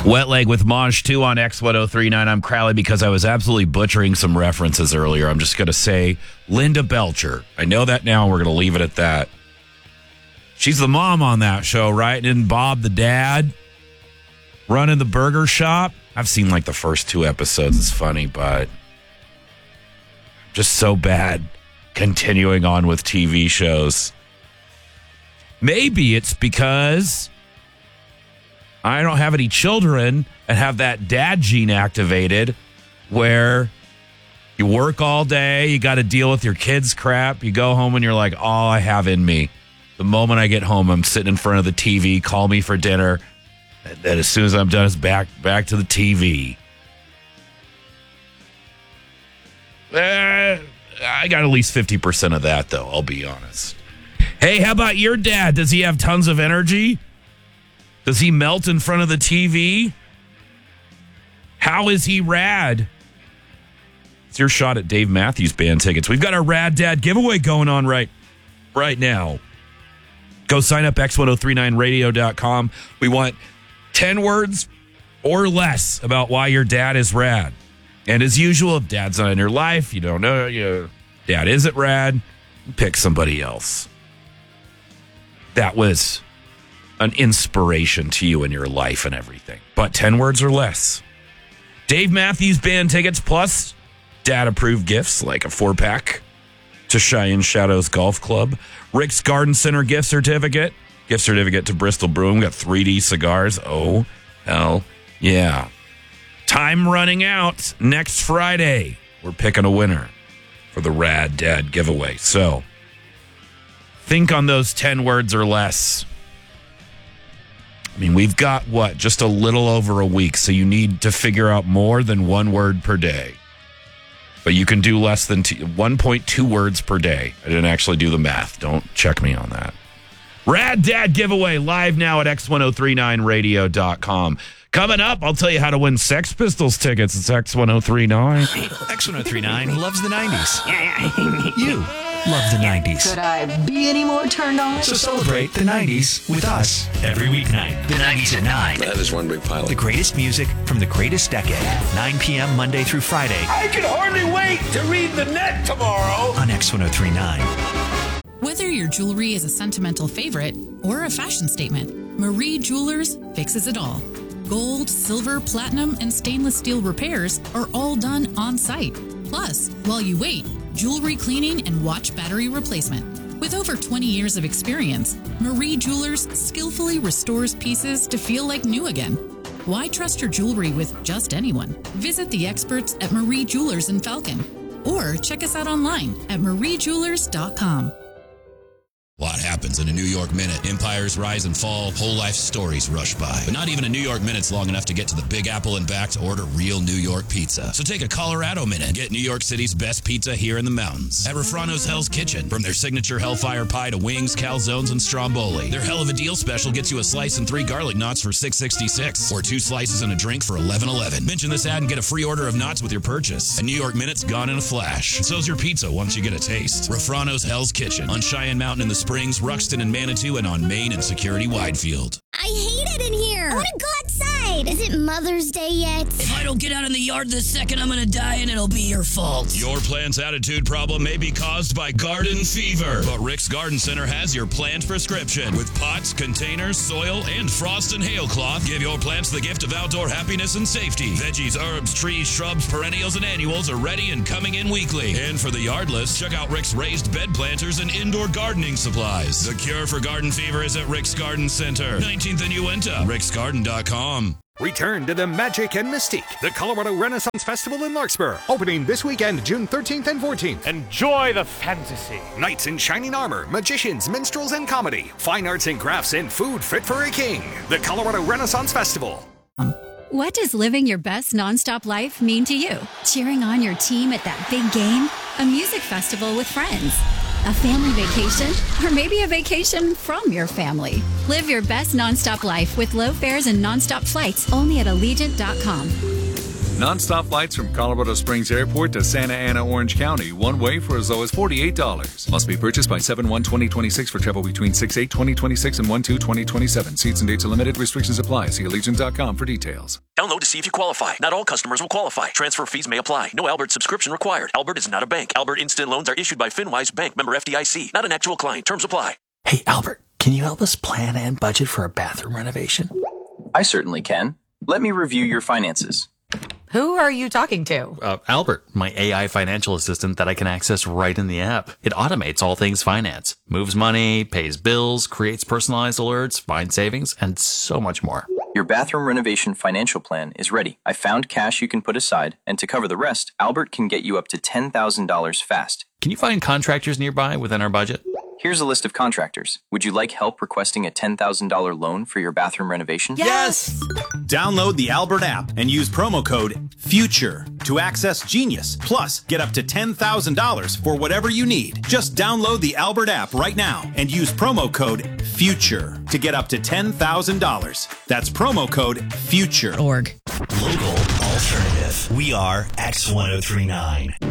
Wet Leg with Maj 2 on X1039. I'm Crowley because I was absolutely butchering some references earlier. I'm just going to say Linda Belcher. I know that now. We're going to leave it at that. She's the mom on that show, right? And Bob the dad running the burger shop. I've seen like the first 2 episodes. It's funny, but just so bad continuing on with TV shows. Maybe it's because I don't have any children and have that dad gene activated where you work all day, you got to deal with your kids' crap, you go home and you're like, all I have in me. The moment I get home, I'm sitting in front of the TV, call me for dinner, and then as soon as I'm done, it's back to the TV. I got at least 50% of that, though, I'll be honest. Hey, how about your dad? Does he have tons of energy? Does he melt in front of the TV? How is he rad? It's your shot at Dave Matthews Band tickets. We've got our Rad Dad giveaway going on right now. Go sign up, x1039radio.com. We want 10 words or less about why your dad is rad. And as usual, if dad's not in your life, you don't know, dad isn't rad, pick somebody else. That was an inspiration to you in your life and everything. But 10 words or less. Dave Matthews Band tickets plus dad-approved gifts like a 4-pack to Cheyenne Shadows Golf Club. Rick's Garden Center gift certificate to Bristol Brewing. We got 3D cigars. Oh, hell yeah. Time running out. Next Friday, we're picking a winner for the Rad Dad giveaway. So think on those 10 words or less. I mean, we've got, just a little over a week, so you need to figure out more than 1 word per day. But you can do less than 1.2 words per day. I didn't actually do the math. Don't check me on that. Rad Dad giveaway live now at x1039radio.com. Coming up, I'll tell you how to win Sex Pistols tickets. It's X1039. X1039 loves the 90s. You love the 90s. Could I be any more turned on? So celebrate the 90s with us every weeknight. The 90s at 9. That is one big pile. The greatest music from the greatest decade. 9 p.m. Monday through Friday. I can hardly wait to read the net tomorrow. On X1039. Whether your jewelry is a sentimental favorite or a fashion statement, Marie Jewelers fixes it all. Gold, silver, platinum, and stainless steel repairs are all done on site. Plus, while you wait, jewelry cleaning and watch battery replacement. With over 20 years of experience, Marie Jewelers skillfully restores pieces to feel like new again. Why trust your jewelry with just anyone? Visit the experts at Marie Jewelers in Falcon or check us out online at mariejewelers.com. A lot happens in a New York minute. Empires rise and fall, whole life stories rush by. But not even a New York minute's long enough to get to the Big Apple and back to order real New York pizza. So take a Colorado minute. Get New York City's best pizza here in the mountains. At Refrano's Hell's Kitchen. From their signature Hellfire Pie to wings, calzones, and stromboli. Their Hell of a Deal special gets you a slice and 3 garlic knots for $6.66. Or 2 slices and a drink for $11.11. Mention this ad and get a free order of knots with your purchase. A New York minute's gone in a flash. And so's your pizza once you get a taste. Refrano's Hell's Kitchen. On Cheyenne Mountain in the Springs, Ruxton and Manitou, and on Main and Security Widefield. I hate it in here. I want to go outside. Is it Mother's Day yet? If I don't get out in the yard this second, I'm going to die and it'll be your fault. Your plant's attitude problem may be caused by garden fever, but Rick's Garden Center has your plant prescription. With pots, containers, soil, and frost and hail cloth, give your plants the gift of outdoor happiness and safety. Veggies, herbs, trees, shrubs, perennials, and annuals are ready and coming in weekly. And for the yardless, check out Rick's raised bed planters and indoor gardening supplies. The cure for garden fever is at Rick's Garden Center, 19th and Uinta, ricksgarden.com. Return to the magic and mystique. The Colorado Renaissance Festival in Larkspur, opening this weekend, June 13th and 14th. Enjoy the fantasy. Knights in shining armor, magicians, minstrels, and comedy. Fine arts and crafts and food fit for a king. The Colorado Renaissance Festival. What does living your best nonstop life mean to you? Cheering on your team at that big game? A music festival with friends? A family vacation? Or maybe a vacation from your family? Live your best nonstop life with low fares and nonstop flights only at Allegiant.com. Non-stop flights from Colorado Springs Airport to Santa Ana, Orange County, one way for as low as $48. Must be purchased by 7/1/2026 for travel between 6/8/2026 and 1/2/2027. Seats and dates are limited. Restrictions apply. See Allegiant.com for details. Download to see if you qualify. Not all customers will qualify. Transfer fees may apply. No Albert subscription required. Albert is not a bank. Albert Instant Loans are issued by FinWise Bank, member FDIC. Not an actual client. Terms apply. Hey, Albert, can you help us plan and budget for a bathroom renovation? I certainly can. Let me review your finances. Who are you talking to? Albert, my AI financial assistant that I can access right in the app. It automates all things finance, moves money, pays bills, creates personalized alerts, finds savings, and so much more. Your bathroom renovation financial plan is ready. I found cash you can put aside, and to cover the rest, Albert can get you up to $10,000 fast. Can you find contractors nearby within our budget? Here's a list of contractors. Would you like help requesting a $10,000 loan for your bathroom renovation? Yes! Download the Albert app and use promo code FUTURE to access Genius. Plus, get up to $10,000 for whatever you need. Just download the Albert app right now and use promo code FUTURE to get up to $10,000. That's promo code FUTURE. Local alternative. We are X1039.